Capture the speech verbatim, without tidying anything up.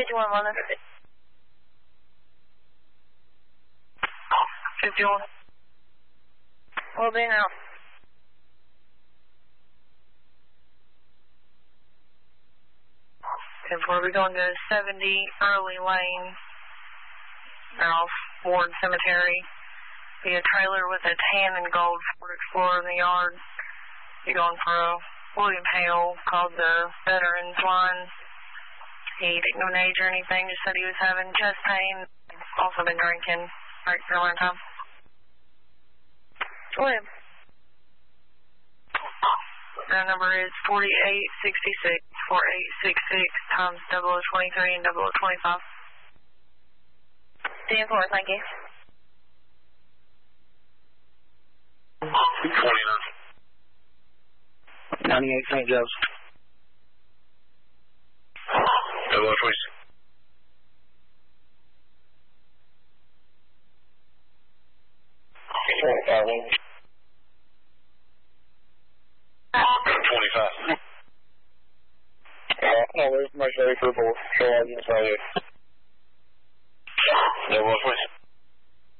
fifty-one, London. fifty-one. Will be now. ten four, we're going to seventy Early Lane, off Ward Cemetery. Be a trailer with a tan and gold Ford Explorer in the yard. Be going for a William Hale, called the Veterans Line. He didn't know an age or anything, just said he was having chest pain. Also been drinking right for a long time. William. The number is forty-eight sixty-six, forty-eight sixty-six times double oh twenty-three and double oh twenty-five. ten four, thank you. twenty-nine. ninety-eight Saint Joe's. double oh twenty-six. twenty-five. Uh, no, there's my ready for both. So I'll just tell you. double oh twenty-six.